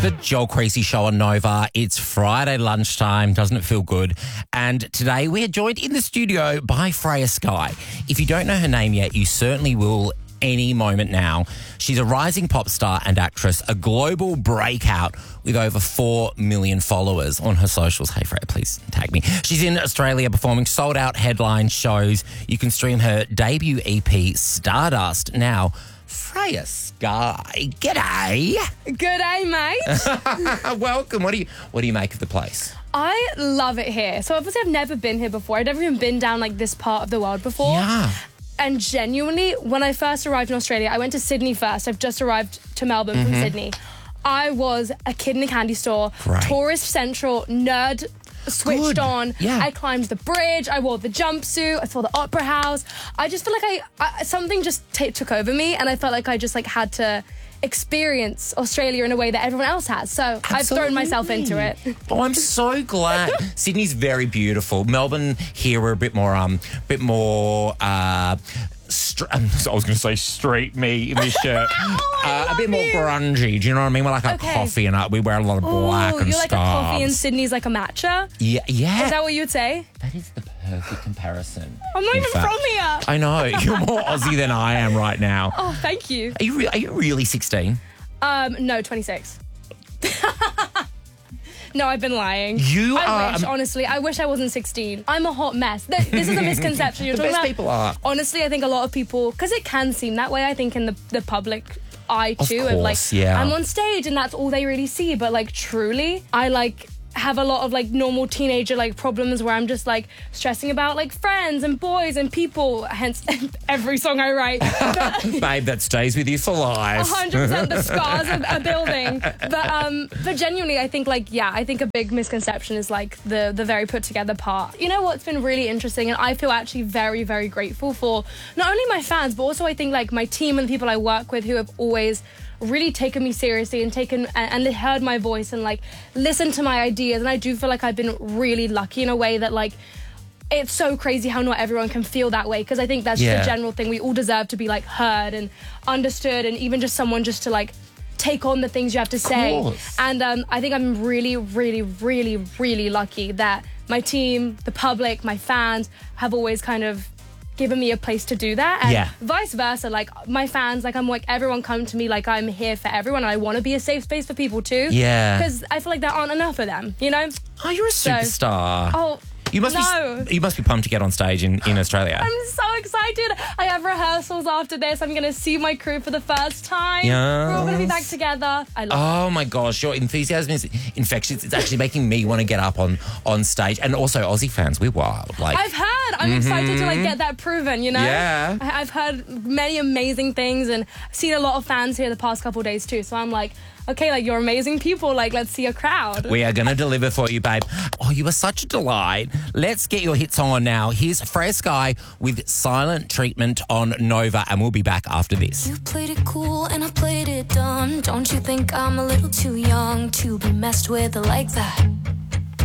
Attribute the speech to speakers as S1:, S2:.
S1: the Joel Creasy Show on Nova. It's Friday lunchtime. Doesn't it feel good? And today we are joined in the studio by Freya Skye. If you don't know her name yet, you certainly will any moment now. She's a rising pop star and actress, a global breakout with over 4 million followers on her socials. Hey, Freya, please tag me. She's in Australia performing sold-out headline shows. You can stream her debut EP, Stardust, now. Freya Skye, g'day.
S2: G'day, mate.
S1: Welcome. What do you make of the place?
S2: I love it here. So obviously I've never been here before. I'd never even been down like this part of the world before.
S1: Yeah.
S2: And genuinely, when I first arrived in Australia, I went to Sydney first. I've just arrived to Melbourne from Sydney. I was a kid in a candy store,
S1: Great.
S2: tourist central, nerd switched
S1: Good.
S2: on.
S1: Yeah.
S2: I climbed the bridge. I wore the jumpsuit. I saw the opera house. I just feel like something just took over me, and I felt like I just had to experience Australia in a way that everyone else has. So I've thrown myself into it.
S1: Oh, I'm so glad. Sydney's very beautiful. Melbourne here we're a bit more I was going to say street me in this shirt. A bit more grungy. Do you know what I mean? We're like a coffee and we wear a lot of black and
S2: you're
S1: scarves.
S2: like a coffee and Sydney's like a matcha?
S1: Yeah.
S2: Is that what you'd say?
S1: That is the perfect comparison.
S2: I'm not
S1: in
S2: even
S1: fact.
S2: from here.
S1: I know. You're more Aussie than I am right now.
S2: Oh, thank you.
S1: Are you really 16?
S2: No, 26. No, I've been lying.
S1: I
S2: wish, honestly. I wish I wasn't 16. I'm a hot mess. This is a misconception you're
S1: The
S2: talking
S1: best
S2: about.
S1: people are.
S2: Honestly, I think a lot of people, because it can seem that way, I think, in the public eye too.
S1: Of course,
S2: and
S1: yeah.
S2: I'm on stage and that's all they really see. But truly, I have a lot of normal teenager problems where I'm just stressing about friends and boys and people, hence every song I write.
S1: Babe, that stays with you for life.
S2: 100% the scars are building. But genuinely, I think I think a big misconception is the very put together part. You know what's been really interesting, and I feel actually very, very grateful for not only my fans, but also I think my team and the people I work with who have always really taken me seriously and they heard my voice and listened to my ideas. And I do feel like I've been really lucky in a way that it's so crazy how not everyone can feel that way, because I think that's the general thing. We all deserve to be heard and understood, and even just someone just to take on the things you have to say. And I think I'm really, really, really, really lucky that my team, the public, my fans have always kind of given me a place to do that, and vice versa. My fans, everyone come to me I'm here for everyone, and I want to be a safe space for people too.
S1: Yeah.
S2: Because I feel like there aren't enough of them, you know?
S1: Oh, you're a superstar.
S2: Oh,
S1: You must be pumped to get on stage in Australia.
S2: I'm so excited. I have rehearsals after this. I'm going to see my crew for the first time.
S1: Yes.
S2: We're all going to be back together. I love it.
S1: Oh my gosh, your enthusiasm is infectious. It's actually making me want to get up on stage. And also Aussie fans, we're wild.
S2: I've heard. I'm excited to get that proven, you know?
S1: Yeah.
S2: I've heard many amazing things and seen a lot of fans here the past couple of days too. So I'm okay, you're amazing people. Let's see a crowd.
S1: We are going to deliver for you, babe. Oh, you are such a delight. Let's get your hit song on now. Here's Freya Skye with Silent Treatment on Nova, and we'll be back after this.
S3: You played it cool and I played it dumb. Don't you think I'm a little too young to be messed with like that?